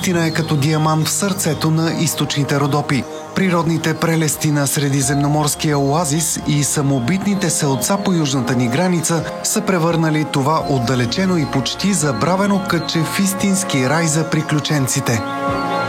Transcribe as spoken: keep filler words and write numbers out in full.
наистина е като диамант в сърцето на източните Родопи. Природните прелести на средиземноморския оазис и самобитните селца по южната ни граница са превърнали това отдалечено и почти забравено кътче в истински рай за приключенците.